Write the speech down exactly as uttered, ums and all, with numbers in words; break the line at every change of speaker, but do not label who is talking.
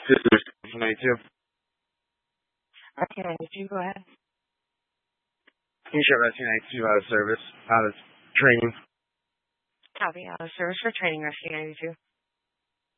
This is ninety-two.
Okay, ninety-two, go ahead.
Can you share Rescue ninety-two out of service, out of training?
Copy, out of service for training, Rescue ninety-two.